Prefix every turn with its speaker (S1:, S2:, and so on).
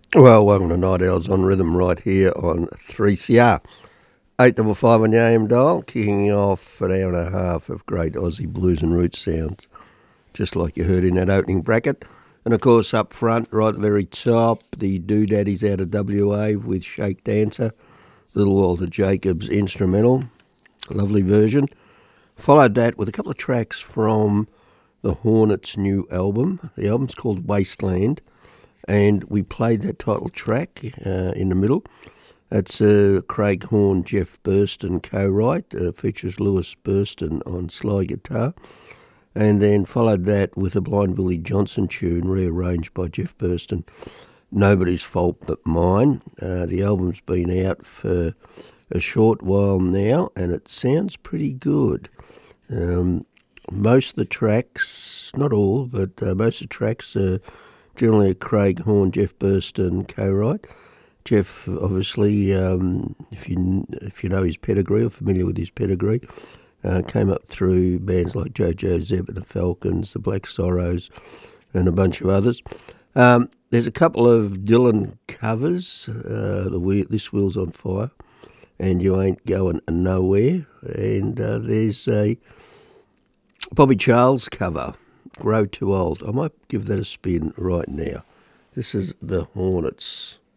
S1: Well, welcome to Night Owls on Rhythm right here on 3CR. 855 on the AM dial, kicking off an hour and a half of great Aussie blues and roots sounds, just like you heard in that opening bracket. And of course, up front, right at the very top, the Doodaddies out of WA with Shake Dancer, Little Walter Jacobs instrumental, lovely version. Followed that with a couple of tracks from the Hornets' new album. The album's called Wasteland, and we played that title track in the middle. It's Craig Horn, Jeff Burston co-write. Features Lewis Burston on slide guitar. And then followed that with a Blind Willie Johnson tune rearranged by Jeff Burston. Nobody's Fault But Mine. The album's been out for a short while now, and it sounds pretty good. Most of the tracks, not all, but most of the tracks are generally a Craig Horn, Jeff Burston co-write. Jeff, obviously, if you know his pedigree or familiar with his pedigree, came up through bands like JoJo Zeb and the Falcons, the Black Sorrows, and a bunch of others. There's a couple of Dylan covers, This Wheel's on Fire, and You Ain't Going Nowhere, and there's a Bobby Charles cover, Grow Too Old. I might give that a spin right now. This is the Hornets.